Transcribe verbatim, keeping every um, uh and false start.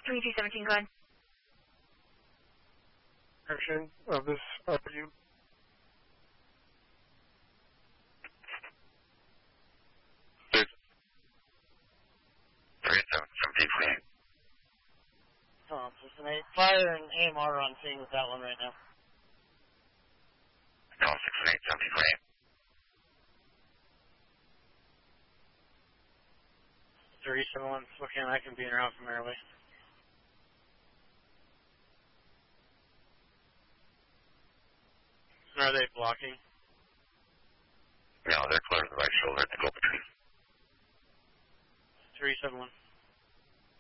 three two seventeen, go ahead. Description of this R U. three seven seven three. Thompson eight. Fire and A M R on scene with that one right now. six eight seven three. three seven one, Spokane, I can be in route from airway. Are they blocking? No, they're clear to the right shoulder at the go between. three seven one.